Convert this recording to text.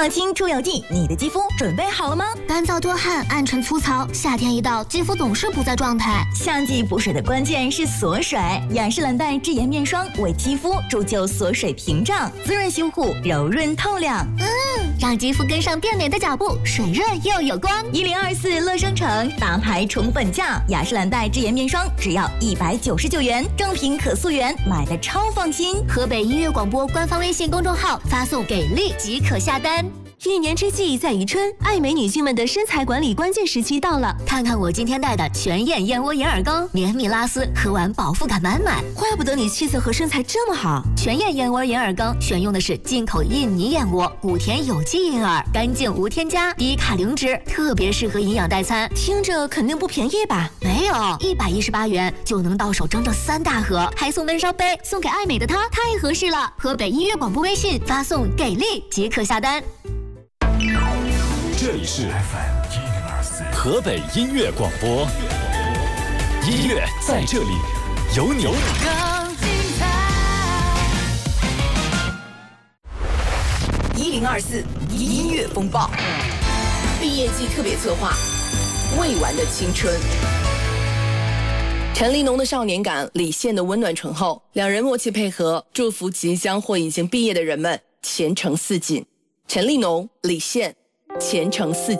抗菌出油剂，你的肌肤准备好了吗？ 干燥多汗、暗沉粗糙，夏天一到，肌肤总是不在状态。 夏季补水的关键是锁水，雅诗兰黛智妍面霜为肌肤铸就锁水屏障，滋润修护，柔润透亮。 让肌肤跟上变美的脚步，水润又有光。 1024乐生城大牌宠本价，雅诗兰黛智妍面霜只要199元，正品可溯源，买的超放心。 河北音乐广播官方微信公众号发送给力即可下单。 一年之计在于春，爱美女性们的身材管理关键时期到了。 看看我今天带的全燕燕窝银耳羹，绵密拉丝，喝完饱腹感满满。 怪不得你气色和身材这么好。 全燕燕窝银耳羹选用的是进口印尼燕窝，谷田有机银耳，干净无添加，低卡零脂，特别适合营养代餐。 听着肯定不便宜吧？ 没有，118元就能到手整整3大盒，还送闷烧杯，送给爱美的她太合适了。河北音乐广播微信发送给力即可下单。 这里是 FM 河北音乐广播，音乐在这里，有你。 1024音乐风暴，毕业季特别策划，未完的青春。陈立农的少年感，李现的温暖醇厚，两人默契配合，祝福即将或已经毕业的人们前程似锦。陈立农、李现，前程似锦。